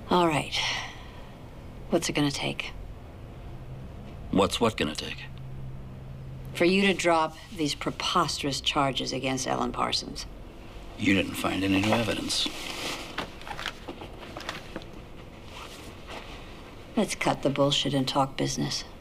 All right. What's it gonna take? What's what gonna take? For you to drop these preposterous charges against Ellen Parsons. You didn't find any new evidence. Let's cut the bullshit and talk business.